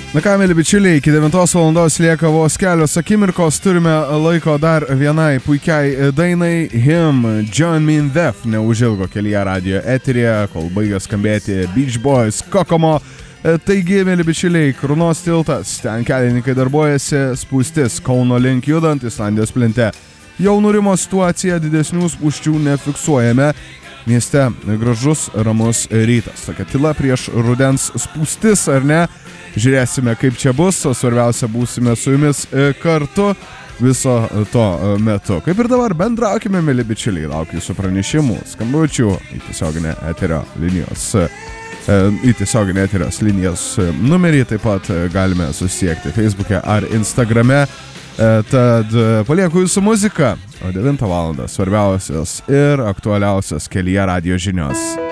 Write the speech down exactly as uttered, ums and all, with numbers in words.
Na ką, mėly bičiuliai, iki devintos valandos lieka vos kelios akimirkos, turime laiko dar vienai puikiai dainai, Him, Join Me in Death, neužilgo kelyje radio eteryje, kol baigia skambėti Beach Boys, Kokomo. Taigi, mėly bičiuliai, Krunos tiltas, ten kelininkai darbuojasi, spūstis Kauno link judant, Islandijos plente. Jau nurimo situacija, didesnių spūsčių nefiksuojame. Mieste gražus, ramus rytas. Tokia tyla prieš rudens spūstis, ar ne? Žiūrėsime, kaip čia bus, o svarbiausia, būsime su jumis kartu viso to metu. Kaip ir dabar, bendraukime, mėly bičiuliai, laukiu jūsų pranešimų, skambučių į tiesioginę eterio linijos, į tiesioginę eterios linijos numerį, taip pat galime susiekti Facebook'e ar Instagram'e. Tad palieku jūsų muziką, o devintą valandą svarbiausios ir aktualiausios kelyje radio žinios.